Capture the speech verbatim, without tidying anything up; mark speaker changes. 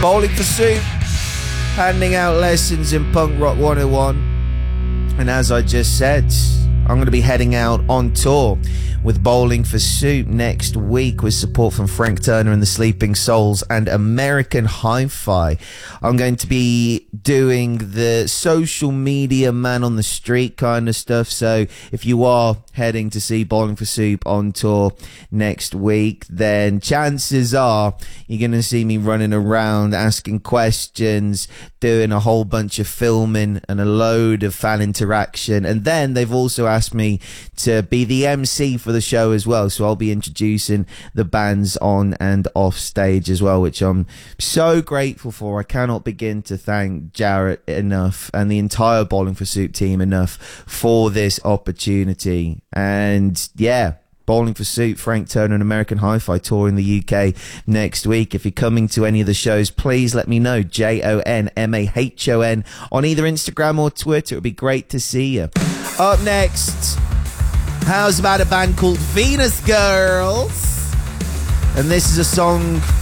Speaker 1: Bowling for Soup, handing out lessons in Punk Rock one oh one. And as I just said, I'm going to be heading out on tour with Bowling for Soup next week with support from Frank Turner and the Sleeping Souls and American Hi-Fi. I'm going to be doing the social media man on the street kind of stuff. So if you are heading to see Bowling for Soup on tour next week, then chances are you're going to see me running around asking questions, doing a whole bunch of filming and a load of fan interaction. And then they've also asked me to be the M C for the show as well, so I'll be introducing the bands on and off stage as well, which I'm so grateful for. I cannot begin to thank Jarrett enough and the entire Bowling for Soup team enough for this opportunity. And yeah, Bowling for Soup, Frank Turner and American Hi-Fi tour in the U K next week. If you're coming to any of the shows, please let me know. J O N M A H O N on either Instagram or Twitter. It would be great to see you. Up next, how's about a band called Venus Girls? And this is a song